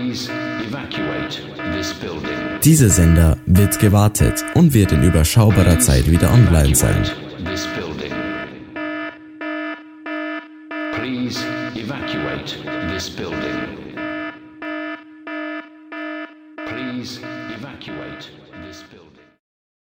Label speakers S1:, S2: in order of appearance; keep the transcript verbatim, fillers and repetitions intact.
S1: Please evacuate this building.
S2: Dieser Sender wird gewartet und wird in überschaubarer Zeit wieder online sein.
S1: This building. Please evacuate this building. Please evacuate this building.